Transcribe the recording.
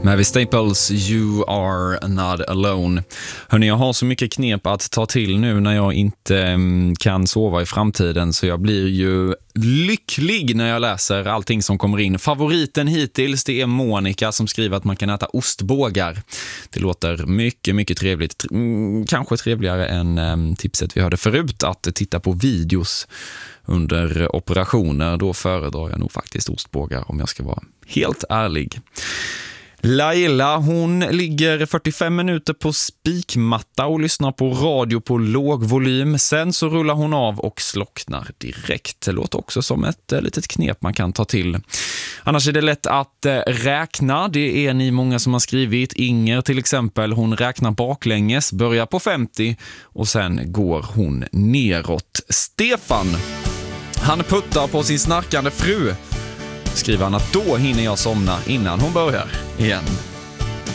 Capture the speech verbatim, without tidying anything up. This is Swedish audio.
Mavis Staples, You Are Not Alone. Hörrni, jag har så mycket knep att ta till nu när jag inte um, kan sova i framtiden, så jag blir ju lycklig när jag läser allting som kommer in. Favoriten hittills, det är Monica som skriver att man kan äta ostbågar. Det låter mycket, mycket trevligt. Mm, kanske trevligare än um, tipset vi hörde förut, att titta på videos under operationer. Då föredrar jag nog faktiskt ostbågar om jag ska vara helt ärlig. Laila, hon ligger fyrtiofem minuter på spikmatta och lyssnar på radio på låg volym. Sen så rullar hon av och slocknar direkt. Det låter också som ett litet knep man kan ta till. Annars är det lätt att räkna. Det är ni många som har skrivit. Inger till exempel, hon räknar baklänges, börjar på femtio och sen går hon neråt. Stefan, han puttar på sin snarkande fru. Skriver han att då hinner jag somna innan hon börjar igen.